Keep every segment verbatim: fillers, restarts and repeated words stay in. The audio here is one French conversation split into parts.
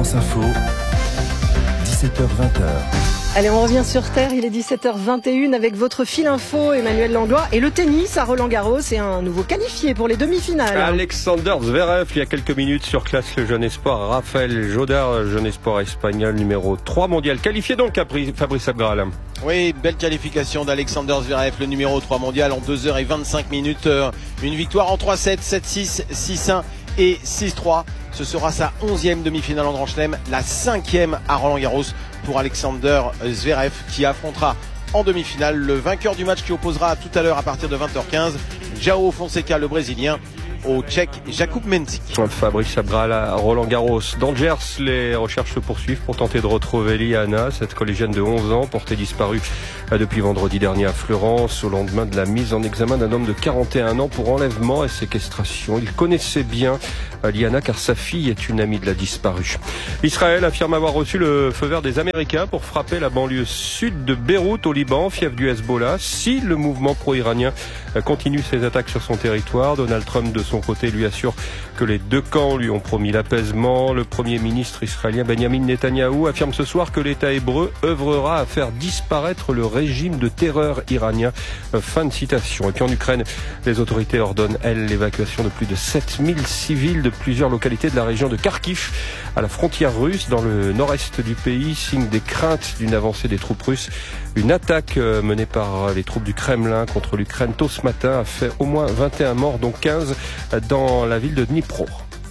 France Info, dix-sept heures vingt. Allez, on revient sur Terre, il est dix-sept heures vingt et une avec votre fil info, Emmanuel Langlois. Et le tennis à Roland-Garros, c'est un nouveau qualifié pour les demi-finales. Alexander Zverev, il y a quelques minutes, surclasse le jeune espoir Rafael Jodar, jeune espoir espagnol numéro trois mondial. Qualifié donc, Fabrice Abgral. Oui, belle qualification d'Alexander Zverev, le numéro trois mondial en deux heures vingt-cinq minutes. Une victoire en trois sept, sept six, six un et six trois. Ce sera sa onzième demi-finale en Grand Chelem, la cinquième à Roland-Garros pour Alexander Zverev qui affrontera en demi-finale le vainqueur du match qui opposera tout à l'heure à partir de vingt heures quinze João Fonseca, le Brésilien, au Tchèque Jakub Mensik. Fabrice Abgral à Roland-Garros. Dans le Gers, les recherches se poursuivent pour tenter de retrouver Liana, cette collégienne de onze ans, portée disparue depuis vendredi dernier à Fleurance, au lendemain de la mise en examen d'un homme de quarante et un ans pour enlèvement et séquestration. Il connaissait bien Liana car sa fille est une amie de la disparue. Israël affirme avoir reçu le feu vert des Américains pour frapper la banlieue sud de Beyrouth au Liban, fief du Hezbollah, si le mouvement pro-iranien continue ses attaques sur son territoire. Donald Trump, de son côté, lui assure que les deux camps lui ont promis l'apaisement. Le premier ministre israélien Benjamin Netanyahou affirme ce soir que l'État hébreu œuvrera à faire disparaître le régime de terreur iranien. Fin de citation. Et puis en Ukraine, les autorités ordonnent, elles, l'évacuation de plus de sept mille civils de plusieurs localités de la région de Kharkiv, à la frontière russe, dans le nord-est du pays, signe des craintes d'une avancée des troupes russes. Une attaque menée par les troupes du Kremlin contre l'Ukraine tôt ce matin a fait au moins vingt et un morts, dont quinze dans la ville de Dnipro.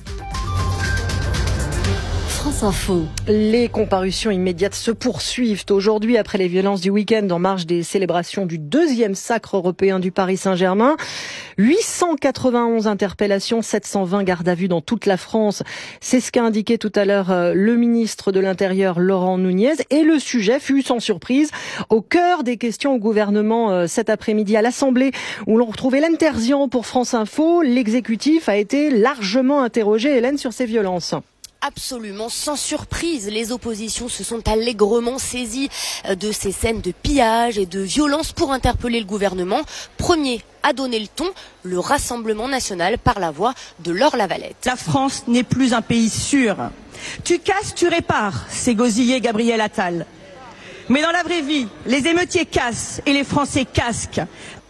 France Info. Les comparutions immédiates se poursuivent aujourd'hui après les violences du week-end en marge des célébrations du deuxième sacre européen du Paris Saint-Germain. huit cent quatre-vingt-onze interpellations, sept cent vingt gardes à vue dans toute la France. C'est ce qu'a indiqué tout à l'heure le ministre de l'Intérieur Laurent Nunez. Et le sujet fut sans surprise au cœur des questions au gouvernement cet après-midi à l'Assemblée où l'on retrouvait Hélène Terzian pour France Info. L'exécutif a été largement interrogé, Hélène, sur ces violences. Absolument sans surprise, les oppositions se sont allègrement saisies de ces scènes de pillage et de violence pour interpeller le gouvernement. Premier à donner le ton, le Rassemblement national par la voix de Laure Lavalette. La France n'est plus un pays sûr. Tu casses, tu répares, c'est gosillé Gabriel Attal. Mais dans la vraie vie, les émeutiers cassent et les Français casquent.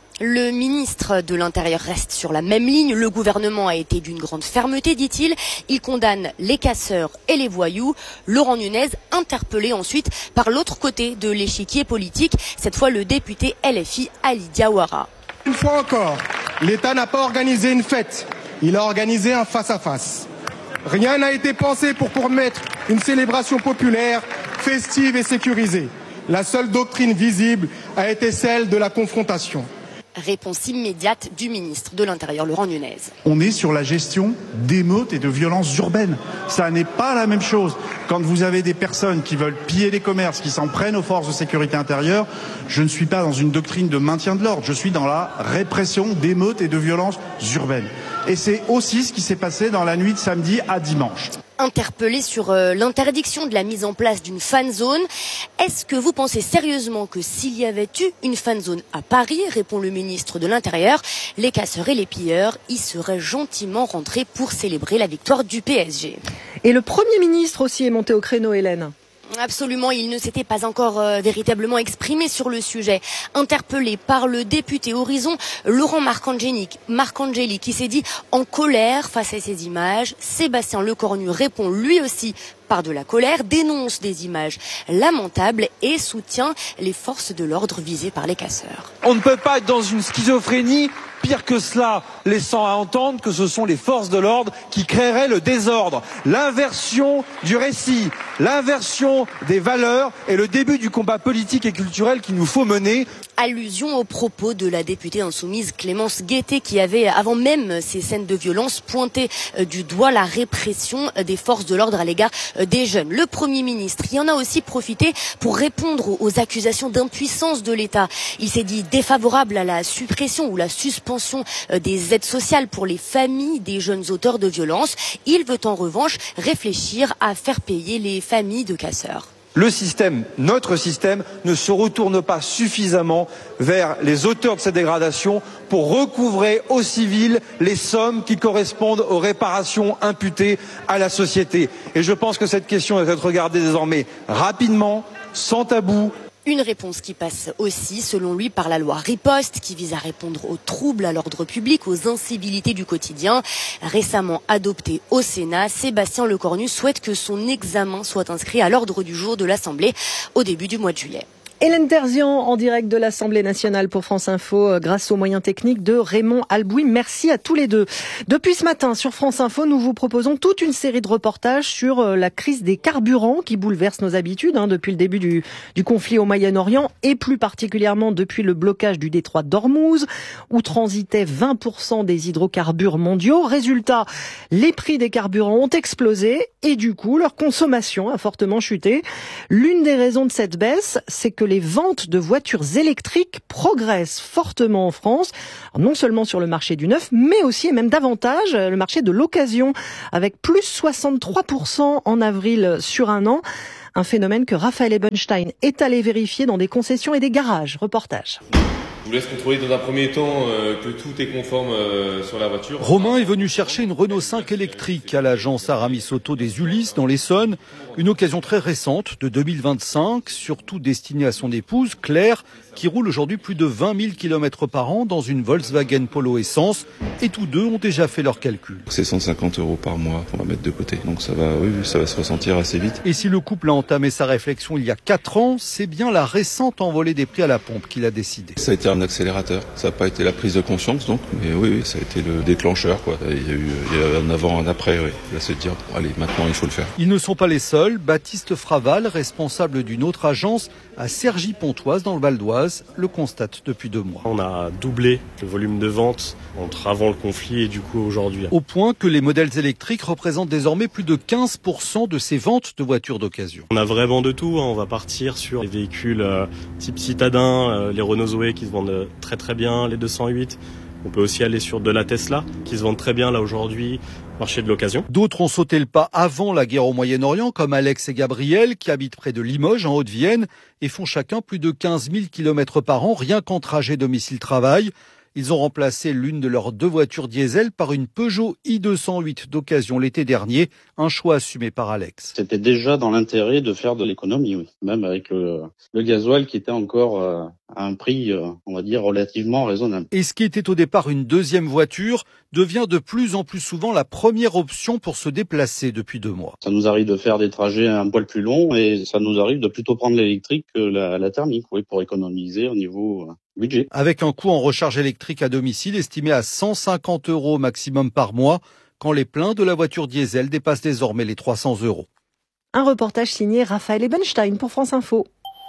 Le ministre de l'Intérieur reste sur la même ligne. Le gouvernement a été d'une grande fermeté, dit-il. Il condamne les casseurs et les voyous. Laurent Nunez, interpellé ensuite par l'autre côté de l'échiquier politique, cette fois le député L F I Ali Diawara. Une fois encore, l'État n'a pas organisé une fête. Il a organisé un face-à-face. Rien n'a été pensé pour permettre une célébration populaire, festive et sécurisée. La seule doctrine visible a été celle de la confrontation. Réponse immédiate du ministre de l'Intérieur, Laurent Nunez. On est sur la gestion d'émeutes et de violences urbaines. Ça n'est pas la même chose. Quand vous avez des personnes qui veulent piller les commerces, qui s'en prennent aux forces de sécurité intérieure, je ne suis pas dans une doctrine de maintien de l'ordre. Je suis dans la répression d'émeutes et de violences urbaines. Et c'est aussi ce qui s'est passé dans la nuit de samedi à dimanche. Interpellé sur euh, l'interdiction de la mise en place d'une fan zone. Est-ce que vous pensez sérieusement que s'il y avait eu une fan zone à Paris, répond le ministre de l'Intérieur, les casseurs et les pilleurs y seraient gentiment rentrés pour célébrer la victoire du P S G. Et le Premier ministre aussi est monté au créneau, Hélène. Absolument, il ne s'était pas encore euh, véritablement exprimé sur le sujet. Interpellé par le député Horizon, Laurent Marcangeli, Marcangeli qui s'est dit en colère face à ces images. Sébastien Lecornu répond lui aussi par de la colère, dénonce des images lamentables et soutient les forces de l'ordre visées par les casseurs. On ne peut pas être dans une schizophrénie. Pire que cela, laissant à entendre que ce sont les forces de l'ordre qui créeraient le désordre. L'inversion du récit, l'inversion des valeurs est le début du combat politique et culturel qu'il nous faut mener. Allusion aux propos de la députée insoumise Clémence Guettet qui avait, avant même ces scènes de violence, pointé du doigt la répression des forces de l'ordre à l'égard des jeunes. Le Premier ministre y en a aussi profité pour répondre aux accusations d'impuissance de l'État. Il s'est dit défavorable à la suppression ou la suspension des aides sociales pour les familles des jeunes auteurs de violences. Il veut en revanche réfléchir à faire payer les familles de casseurs. le système, notre système, ne se retourne pas suffisamment vers les auteurs de ces dégradations pour recouvrer aux civils les sommes qui correspondent aux réparations imputées à la société. Et je pense que cette question doit être regardée désormais rapidement, sans tabou. Une réponse qui passe aussi, selon lui, par la loi Riposte, qui vise à répondre aux troubles à l'ordre public, aux incivilités du quotidien. Récemment adoptée au Sénat, Sébastien Lecornu souhaite que son examen soit inscrit à l'ordre du jour de l'Assemblée au début du mois de juillet. Hélène Terzian en direct de l'Assemblée nationale pour France Info grâce aux moyens techniques de Raymond Albouy. Merci à tous les deux. Depuis ce matin sur France Info, nous vous proposons toute une série de reportages sur la crise des carburants qui bouleverse nos habitudes hein, depuis le début du, du conflit au Moyen-Orient et plus particulièrement depuis le blocage du détroit d'Ormuz où transitaient vingt pour cent des hydrocarbures mondiaux. Résultat, les prix des carburants ont explosé et du coup leur consommation a fortement chuté. L'une des raisons de cette baisse, c'est que les ventes de voitures électriques progressent fortement en France, non seulement sur le marché du neuf, mais aussi et même davantage le marché de l'occasion, avec plus soixante-trois pour cent en avril sur un an. Un phénomène que Raphaël Ebenstein est allé vérifier dans des concessions et des garages. Reportage. Je vous laisse contrôler dans un premier temps euh, que tout est conforme euh, sur la voiture. Romain est venu chercher une Renault cinq électrique à l'agence Aramis Auto des Ulysses dans l'Essonne. Une occasion très récente de deux mille vingt-cinq, surtout destinée à son épouse Claire, qui roule aujourd'hui plus de vingt mille kilomètres par an dans une Volkswagen Polo Essence. Et tous deux ont déjà fait leurs calculs. C'est cent cinquante euros par mois qu'on va mettre de côté. Donc ça va, oui, ça va se ressentir assez vite. Et si le couple a entamé sa réflexion il y a quatre ans, c'est bien la récente envolée des prix à la pompe qu'il a décidé. Ça a été un accélérateur. Ça n'a pas été la prise de conscience, donc, mais oui, oui, ça a été le déclencheur, quoi. Il y a eu, il y a un avant, un après, oui. Là, c'est de dire, bon, allez, maintenant, il faut le faire. Ils ne sont pas les seuls. Baptiste Fraval, responsable d'une autre agence à Cergy-Pontoise, dans le Val d'Oise, le constate depuis deux mois. On a doublé le volume de vente entre avant le conflit et du coup aujourd'hui. Au point que les modèles électriques représentent désormais plus de quinze pour cent de ces ventes de voitures d'occasion. On a vraiment de tout. Hein. On va partir sur les véhicules euh, type citadin, euh, les Renault Zoé qui se vendent très très bien, les deux cent huit. On peut aussi aller sur de la Tesla qui se vendent très bien là aujourd'hui, marché de l'occasion. D'autres ont sauté le pas avant la guerre au Moyen-Orient, comme Alex et Gabriel qui habitent près de Limoges en Haute-Vienne et font chacun plus de quinze mille kilomètres par an rien qu'en trajet domicile-travail. Ils ont remplacé l'une de leurs deux voitures diesel par une Peugeot i deux cent huit d'occasion l'été dernier, un choix assumé par Alex. C'était déjà dans l'intérêt de faire de l'économie, oui. Même avec le, le gasoil qui était encore euh, à un prix, euh, on va dire, relativement raisonnable. Et ce qui était au départ une deuxième voiture devient de plus en plus souvent la première option pour se déplacer depuis deux mois. Ça nous arrive de faire des trajets un poil plus longs et ça nous arrive de plutôt prendre l'électrique que la, la thermique, oui, pour économiser au niveau euh, budget. Avec un coût en recharge électrique à domicile estimé à cent cinquante euros maximum par mois, quand les pleins de la voiture diesel dépassent désormais les trois cents euros. Un reportage signé Raphaël Ebenstein pour France Info.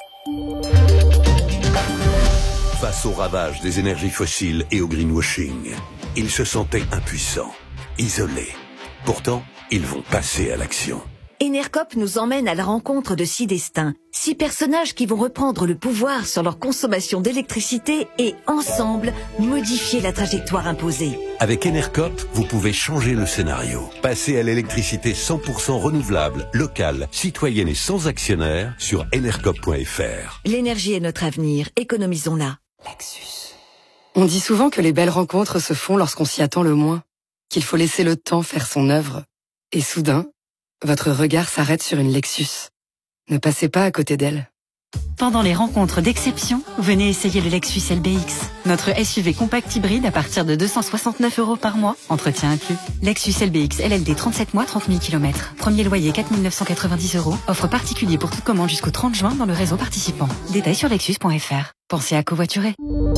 Face au ravage des énergies fossiles et au greenwashing, ils se sentaient impuissants, isolés. Pourtant, ils vont passer à l'action. Enercop nous emmène à la rencontre de six destins, six personnages qui vont reprendre le pouvoir sur leur consommation d'électricité et, ensemble, modifier la trajectoire imposée. Avec Enercop, vous pouvez changer le scénario. Passer à l'électricité cent pour cent renouvelable, locale, citoyenne et sans actionnaire sur enercop point f r. L'énergie est notre avenir, économisons-la. Lexus. On dit souvent que les belles rencontres se font lorsqu'on s'y attend le moins, qu'il faut laisser le temps faire son œuvre. Et soudain, votre regard s'arrête sur une Lexus. Ne passez pas à côté d'elle. Pendant les rencontres d'exception, venez essayer le Lexus L B X. Notre S U V compact hybride à partir de deux cent soixante-neuf euros par mois, entretien inclus. Lexus L B X L L D trente-sept mois, trente mille kilomètres. Premier loyer quatre mille neuf cent quatre-vingt-dix euros. Offre particulier pour toute commande jusqu'au trente juin dans le réseau participant. Détails sur lexus point f r. Pensez à covoiturer.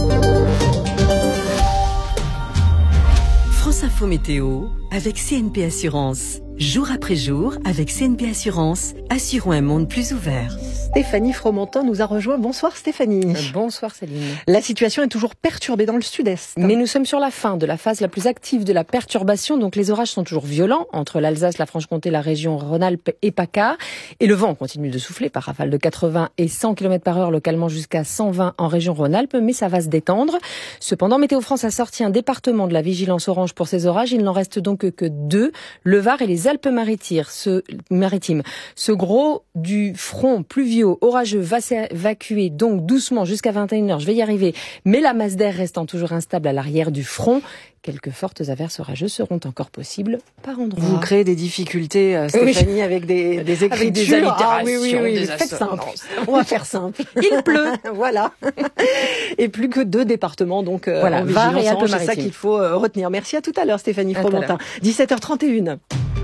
France Info Météo avec C N P Assurance. Jour après jour, avec C N P Assurance, assurons un monde plus ouvert. Stéphanie Fromentin nous a rejoint. Bonsoir Stéphanie. Bonsoir Céline. La situation est toujours perturbée dans le sud-est. Mais nous sommes sur la fin de la phase la plus active de la perturbation, donc les orages sont toujours violents entre l'Alsace, la Franche-Comté, la région Rhône-Alpes et PACA. Et le vent continue de souffler par rafales de quatre-vingts et cent kilomètres par heure, localement jusqu'à cent vingt en région Rhône-Alpes, mais ça va se détendre. Cependant, Météo France a sorti un département de la vigilance orange pour ces orages. Il n'en reste donc que deux, le Var et les les Alpes-Maritimes. Ce, maritimes. ce gros du front pluvieux orageux va s'évacuer donc doucement jusqu'à vingt et une heures. Je vais y arriver. Mais la masse d'air restant toujours instable à l'arrière du front. Quelques fortes averses orageuses seront encore possibles par endroits. Vous créez des difficultés, euh, Stéphanie, oui. avec des, des écritures. Avec des allitérations. Ah, oui, oui, oui. Des Faites simple. On va faire simple. Il pleut. Voilà. Et plus que deux départements, donc, euh, voilà, en vigilance et orange, c'est ça qu'il faut euh, retenir. Merci à tout à l'heure, Stéphanie Fromentin. dix-sept heures trente et une.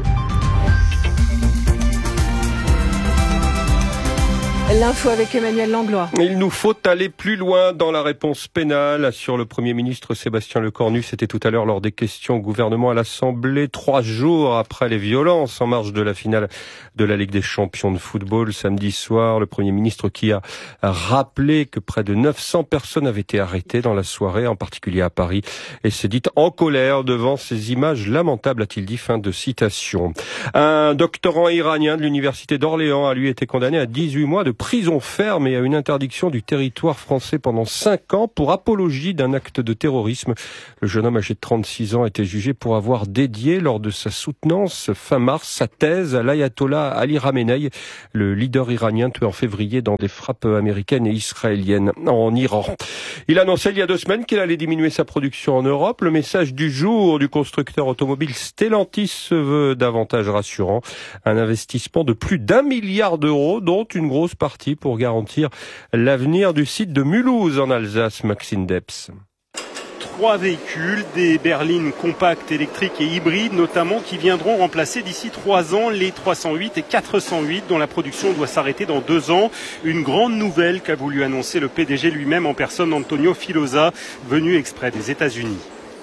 L'info avec Emmanuel Langlois. Il nous faut aller plus loin dans la réponse pénale, assure le Premier ministre Sébastien Lecornu. C'était tout à l'heure lors des questions au gouvernement à l'Assemblée, trois jours après les violences en marge de la finale de la Ligue des champions de football samedi soir. Le Premier ministre qui a rappelé que près de neuf cents personnes avaient été arrêtées dans la soirée, en particulier à Paris, et s'est dit en colère devant ces images lamentables, a-t-il dit. Fin de citation. Un doctorant iranien de l'université d'Orléans a lui été condamné à dix-huit mois de prison ferme et à une interdiction du territoire français pendant cinq ans pour apologie d'un acte de terrorisme. Le jeune homme âgé de trente-six ans a été jugé pour avoir dédié lors de sa soutenance fin mars sa thèse à l'ayatollah Ali Khamenei, le leader iranien tué en février dans des frappes américaines et israéliennes en Iran. Il annonçait il y a deux semaines qu'il allait diminuer sa production en Europe. Le message du jour du constructeur automobile Stellantis se veut davantage rassurant. Un investissement de plus d'un milliard d'euros, dont une grosse partie pour garantir l'avenir du site de Mulhouse en Alsace. Maxime Debs. Trois véhicules, des berlines compactes, électriques et hybrides notamment, qui viendront remplacer d'ici trois ans les trois cent huit et quatre cent huit dont la production doit s'arrêter dans deux ans. Une grande nouvelle qu'a voulu annoncer le P D G lui-même en personne, Antonio Filosa, venu exprès des États-Unis.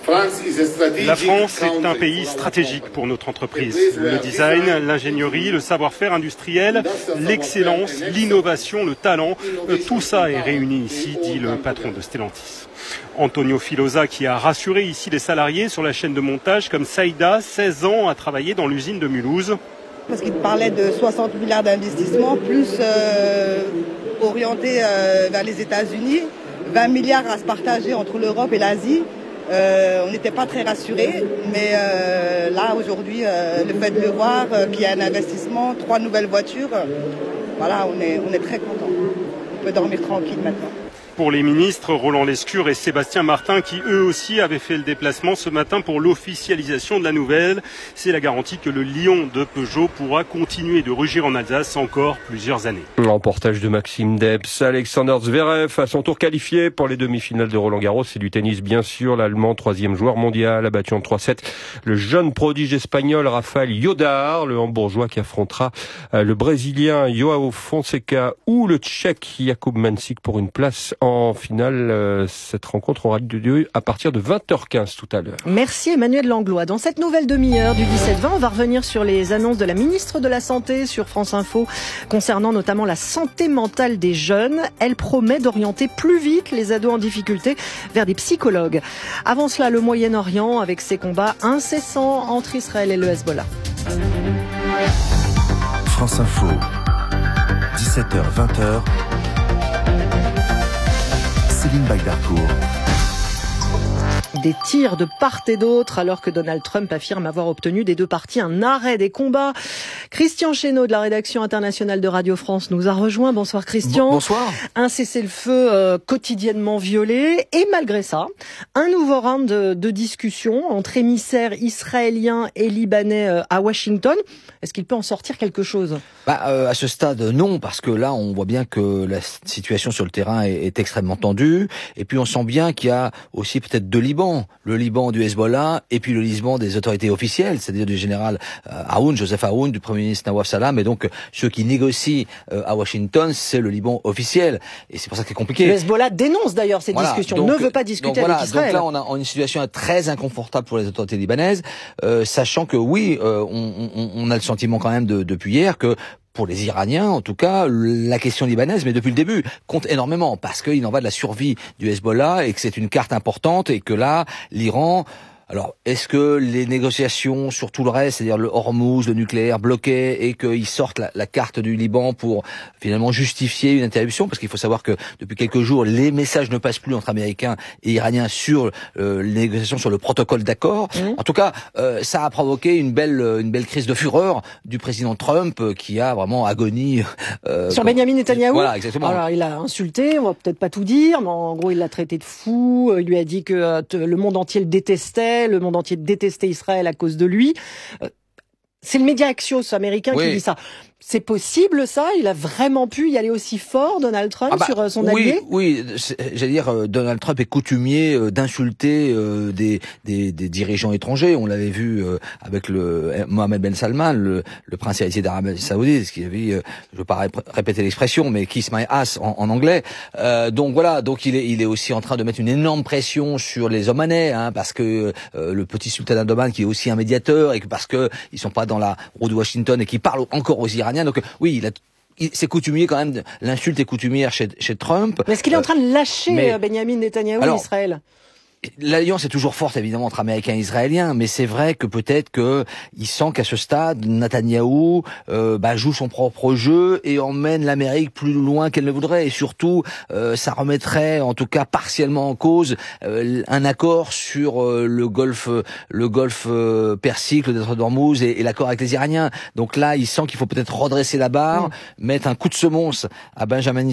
La France est un pays stratégique pour notre entreprise. Le design, l'ingénierie, le savoir-faire industriel, l'excellence, l'innovation, le talent, tout ça est réuni ici, dit le patron de Stellantis. Antonio Filosa qui a rassuré ici les salariés sur la chaîne de montage comme Saïda, seize ans, a travaillé dans l'usine de Mulhouse. Parce qu'il parlait de soixante milliards d'investissements, plus euh, orienté euh, vers les États-Unis, vingt milliards à se partager entre l'Europe et l'Asie. Euh, on n'était pas très rassurés, mais euh, là aujourd'hui, euh, le fait de le voir, euh, qu'il y a un investissement, trois nouvelles voitures, euh, voilà, on est, on est très contents. On peut dormir tranquille maintenant. Pour les ministres Roland Lescure et Sébastien Martin qui eux aussi avaient fait le déplacement ce matin pour l'officialisation de la nouvelle. C'est la garantie que le lion de Peugeot pourra continuer de rugir en Alsace encore plusieurs années. Reportage de Maxime Debs. Alexander Zverev à son tour qualifié pour les demi-finales de Roland-Garros. C'est du tennis bien sûr. L'Allemand, troisième joueur mondial, a battu en trois sept le jeune prodige espagnol Rafael Jodar, le Hambourgeois qui affrontera le Brésilien Joao Fonseca ou le Tchèque Jakub Mansik pour une place en En finale. Cette rencontre aura lieu à partir de vingt heures quinze tout à l'heure. Merci Emmanuel Langlois. Dans cette nouvelle demi-heure du dix-sept vingt, on va revenir sur les annonces de la ministre de la Santé sur France Info concernant notamment la santé mentale des jeunes. Elle promet d'orienter plus vite les ados en difficulté vers des psychologues. Avant cela, le Moyen-Orient avec ses combats incessants entre Israël et le Hezbollah. France Info, dix-sept heures vingt. Céline Bagdarcourt. Des tirs de part et d'autre alors que Donald Trump affirme avoir obtenu des deux parties un arrêt des combats. Christian Chesneau de la rédaction internationale de Radio France nous a rejoint. Bonsoir Christian. Bonsoir. Un cessez-le-feu euh, quotidiennement violé et malgré ça, un nouveau round de, de discussion entre émissaires israéliens et libanais euh, à Washington. Est-ce qu'il peut en sortir quelque chose ? Bah, euh, à ce stade, non, parce que là, on voit bien que la situation sur le terrain est, est extrêmement tendue. Et puis, on sent bien qu'il y a aussi peut-être deux Libans. Le Liban du Hezbollah et puis le Liban des autorités officielles, c'est-à-dire du général euh, Aoun, Joseph Aoun, du Premier ministre Nawaf Salam. Et donc, euh, ceux qui négocient euh, à Washington, c'est le Liban officiel. Et c'est pour ça que c'est compliqué. Le Hezbollah dénonce d'ailleurs ces voilà, discussions, donc, ne veut pas discuter donc, voilà, avec Israël. Donc là, on a une situation très inconfortable pour les autorités libanaises, euh, sachant que oui, euh, on, on, on a le sentiment quand même de, depuis hier que pour les Iraniens, en tout cas, la question libanaise, mais depuis le début, compte énormément, parce qu'il en va de la survie du Hezbollah et que c'est une carte importante et que là, l'Iran Alors, est-ce que les négociations sur tout le reste, c'est-à-dire le Hormuz, le nucléaire bloqué, et qu'ils sortent la, la carte du Liban pour finalement justifier une interruption? Parce qu'il faut savoir que depuis quelques jours, les messages ne passent plus entre Américains et Iraniens sur euh, les négociations sur le protocole d'accord. Mmh. En tout cas, euh, ça a provoqué une belle, une belle crise de fureur du président Trump euh, qui a vraiment agonie euh, sur Benjamin Netanyahou. Voilà, exactement. Alors, il a insulté, on va peut-être pas tout dire, mais en gros, il l'a traité de fou. Il lui a dit que euh, le monde entier le détestait. Le monde entier détestait Israël à cause de lui. C'est le média Axios américain oui. qui dit ça. C'est possible, ça? Il a vraiment pu y aller aussi fort, Donald Trump, ah bah, sur son allié? Oui, oui. J'allais dire, euh, Donald Trump est coutumier euh, d'insulter euh, des, des, des dirigeants étrangers. On l'avait vu euh, avec le Mohammed Ben Salman, le, le prince héritier d'Arabie Saoudite, ce qui avait, euh, je ne veux pas rép- répéter l'expression, mais kiss my ass en, en anglais. Euh, donc voilà, donc il est, il est aussi en train de mettre une énorme pression sur les Omanais, hein, parce que euh, le petit sultan d'Oman, qui est aussi un médiateur, et que parce que ils sont pas dans la roue de Washington et qui parlent encore aux Iraniens. Donc oui, il a, il, c'est coutumier quand même, l'insulte est coutumière chez, chez Trump. Mais est-ce qu'il est en train de lâcher mais, Benjamin Netanyahou alors, Israël? L'alliance est toujours forte évidemment entre Américains et Israéliens, mais c'est vrai que peut-être que il sent qu'à ce stade, Netanyahou euh, bah, joue son propre jeu et emmène l'Amérique plus loin qu'elle ne voudrait. Et surtout, euh, ça remettrait, en tout cas partiellement en cause, euh, un accord sur euh, le golfe, le golfe euh, Persique, le détroit d'Ormuz et, et l'accord avec les Iraniens. Donc là, il sent qu'il faut peut-être redresser la barre, mmh. mettre un coup de semonce à Benjamin